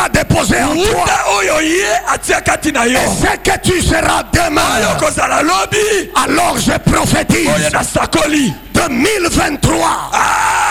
a déposé en toi. Et ce que tu seras demain, alors je prophétise 2023.